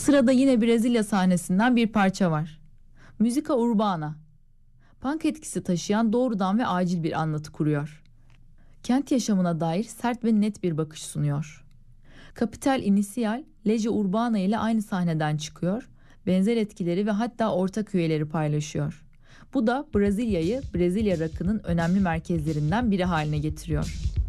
Sırada yine Brezilya sahnesinden bir parça var. Musica Urbana. Punk etkisi taşıyan doğrudan ve acil bir anlatı kuruyor. Kent yaşamına dair sert ve net bir bakış sunuyor. Capital Inicial, Legion Urbana ile aynı sahneden çıkıyor, benzer etkileri ve hatta ortak üyeleri paylaşıyor. Bu da Brezilya'yı Brezilya rock'ının önemli merkezlerinden biri haline getiriyor.